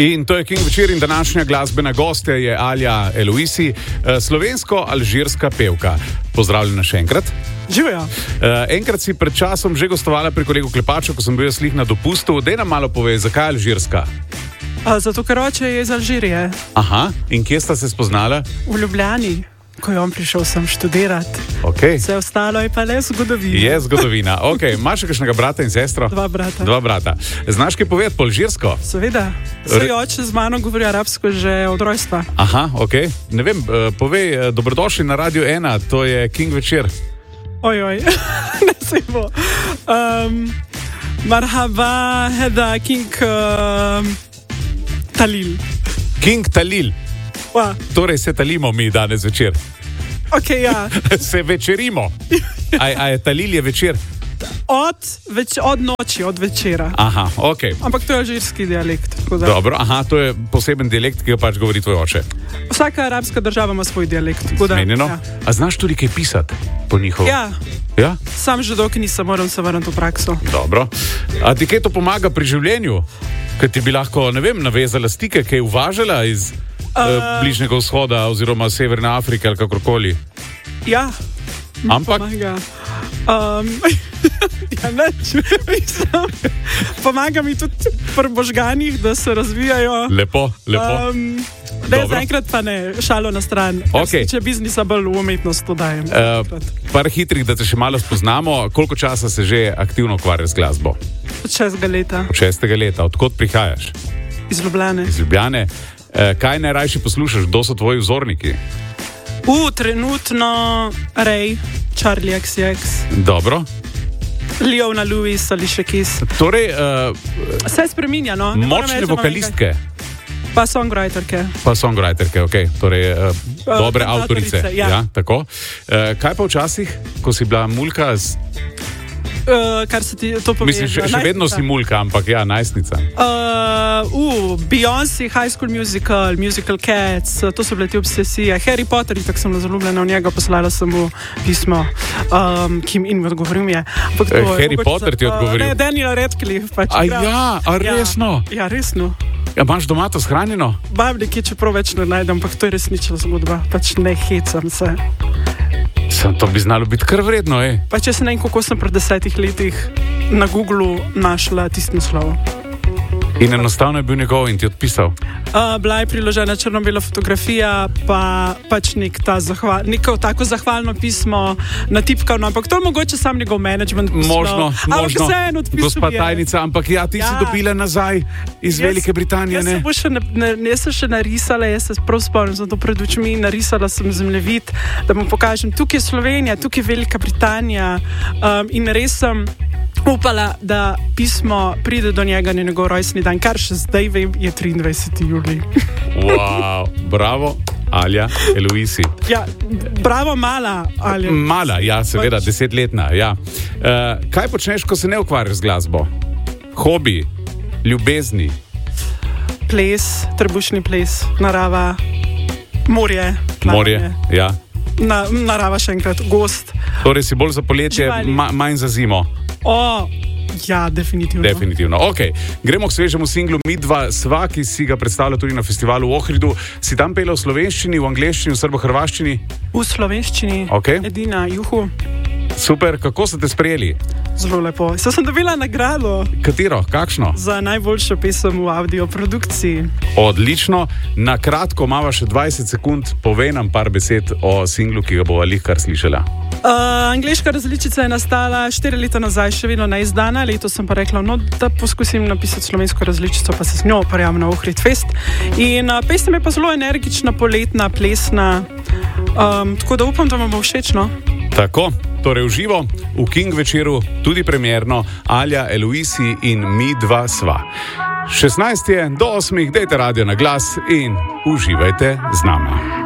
In to je King večer in današnja glasbena gostja je Alja Eloisi, slovensko-alžirska pevka. Pozdravljena še enkrat. Živijo. Enkrat si pred časom že gostovala pri kolegu Klepaču, ko sem bil jaz na dopustu. Dej nam malo povej, zakaj je alžirska? Zato, ker oče je iz Alžirije. Aha, in kje sta se spoznala? V Ljubljani, ko je on prišel sem študirati. Okay. Vse ostalo je pa le zgodovina. Je zgodovina. Okay. Imaš še kakšnega brata in sestro? Dva brata. Dva brata. Znaš kaj povedati po alžirsko? Seveda. Svoj oče z mano govori arabsko že od rojstva. Aha, ok. Ne vem, povej, dobrodošli na Radio 1, to je King večer. Ojoj, ne se bo. Marhaba, heda, King Talil. King Talil. Wow. Torej se talimo mi danes večer. Ok, ja. Se večerimo. A je Talil je večer? Od noči, od večera. Aha, ok. Ampak to je alžirski dialekt. Dobro, aha, to je poseben dialekt, ki ga pač govori tvoj oče. Vsaka arabska država ima svoj dialekt. Zmenjeno. Ja. A znaš tudi kaj pisati po njihovo? Ja. Ja? Sam že dolgo nisem, moram se vrniti v prakso. Dobro. A ti kaj to pomaga pri življenju? Ker ti bi lahko, ne vem, navezala stike, kaj uvažala iz Bližnjega vzhoda oziroma Severne Afrike ali kakorkoli? Ja. Ampak? Pomaga. Ja, neč. Pomaga mi tudi pri možganih, da se razvijajo. Lepo, lepo. Ne, zaenkrat pa ne, šalo na stran. Okay. Če biznisa bolj v umetnost to dajem. Par hitrih, da te še malo spoznamo. Koliko časa se že aktivno ukvarjaš z glasbo? Od 6. leta. Od 6. leta. Odkot prihajaš? Iz Ljubljane. Iz Ljubljane. Kaj najrajši poslušaš? Kdo so tvoji vzorniki? Trenutno Ray, Charlie XCX. Dobro. Leona Lewis ali še kis. Torej, se spreminja, no? Močne vokalistke. Pa songwriterke. Pa songwriterke, ok. Torej, dobre avtorice. Ja. Ja, tako. Kaj pa včasih, ko si bila mulka z... Kar se ti to pomeni? Mislim, še vedno si mulka, ampak ja, najstnica. Beyoncé, High School Musical, Musical Cats, to so bile ti obsesije. Harry Potter, tako sem zaljubljena v njega, poslala sem mu pismo, ki mi odgovoril mi je. Harry Potter ti odgovoril? Ne, Daniel Radcliffe pač. Resno? Ja, resno. Ja, imaš doma to shranjeno? Babljike, čeprav več ne najdem, ampak to je resnična zgodba, pač ne hecam se. To bi znalo biti kar vredno, Pa če se ne vem, kako sem pred 10 letih na Googlu našla tisto naslov. In enostavno je bil njegov in ti odpisal? Bila je priložena črno-bela fotografija, pa pač neko tako zahvalno pismo natipkano, ampak to je mogoče sam njegov management poslal. Možno, gospa tajnica, ampak ja, ti si dobila nazaj iz Velike Britanije, ne? Jaz sem še narisala, jaz se prav spomnim, sem to pred očmi, narisala sem zemljevid, da mu pokažem, tukaj je Slovenija, tukaj je Velika Britanija, in res sem upala, da pismo pride do njega na njegov rojstni dan, kar še zdaj vem, je 23. julij. Wow, bravo, Alja Eloisi. Ja, bravo, mala Alja. Mala, ja, seveda, 10-letna, ja. Kaj počneš, ko se ne ukvarjaš z glasbo? Hobi, ljubezni? Ples, trebušni ples, narava, morje. Morje, ja. Narava še enkrat, gost. Torej si bolj za poletje, manj za zimo? Ja, definitivno. Definitivno. Ok, gremo k svežemu singlu Mi dva sva, ki si ga predstavlja tudi na festivalu v Ohridu. Si tam pela v slovenščini, v angleščini, v srbo-hrvaščini? V slovenščini, edina, juhu. Super, kako ste te sprejeli? Zelo lepo. Sem dobila nagrado. Katero? Kakšno? Za najboljšo pesem v audio produkciji. Odlično. Na kratko, imava še 20 sekund, povej nam par besed o singlu, ki ga bova lihkar slišala. Angleška različica je nastala 4 leta nazaj, še vedno neizdana. Letos sem pa rekla, da poskusim napisati slovensko različico, pa se z njo prijavim na Ohrid Fest. In pesem je pa zelo energična, poletna, plesna. Tako da upam, da vam bo všeč, no? Tako, torej v živo, v King večeru, tudi premierno, Alja Eloisi in Mi dva sva. 16 je do 8, dajte radio na glas in uživajte z nama.